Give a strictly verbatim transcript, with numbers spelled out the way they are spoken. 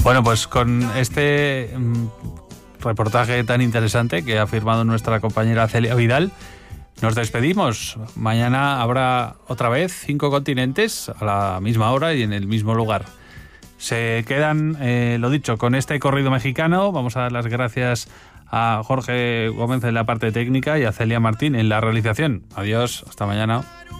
Bueno, pues con este mmm, reportaje tan interesante que ha firmado nuestra compañera Celia Vidal, nos despedimos. Mañana habrá otra vez cinco continentes a la misma hora y en el mismo lugar. Se quedan, eh, lo dicho, con este corrido mexicano. Vamos a dar las gracias a Jorge Gómez en la parte técnica y a Celia Martín en la realización. Adiós, hasta mañana.